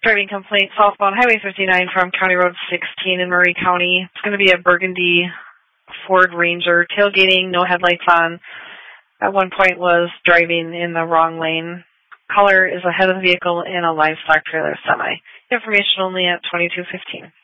Driving complaint southbound Highway 59 from County Road 16 in Murray County. It's going to be a burgundy Ford Ranger, tailgating, no headlights on. At one point was driving in the wrong lane. Caller is ahead of the vehicle in a livestock trailer semi. Information only at 22:15.